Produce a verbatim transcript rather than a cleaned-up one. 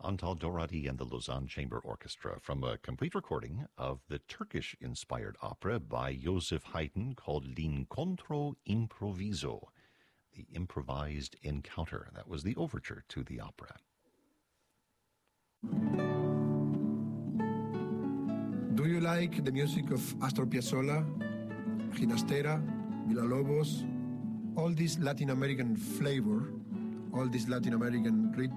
Antal Dorati and the Lausanne Chamber Orchestra from a complete recording of the Turkish-inspired opera by Joseph Haydn called L'Incontro Improviso, the improvised encounter. That was the overture to the opera. Do you like the music of Astor Piazzolla, Ginastera, Villalobos, all this Latin American flavor, all this Latin American rhythm?